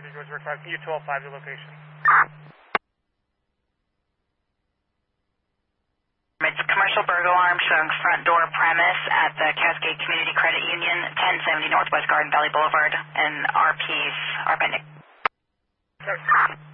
George Rick 5, U-12-5, the location. It's a commercial burglar alarm showing front door premise at the Cascade Community Credit Union, 1070 Northwest Garden Valley Boulevard, and RPs are pending. Okay.